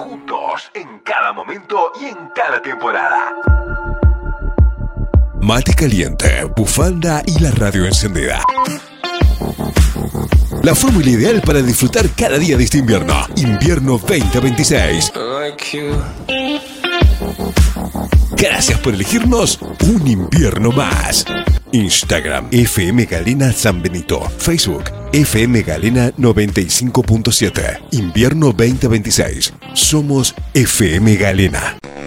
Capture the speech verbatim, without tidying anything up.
juntos en cada momento y en cada temporada. Mate caliente, bufanda y la radio encendida. La fórmula ideal para disfrutar cada día de este invierno. Invierno veinte veintiséis. Gracias por elegirnos un invierno más. Instagram F M Galena San Benito. Facebook F M Galena noventa y cinco punto siete. Invierno veinte veintiséis. Somos F M Galena.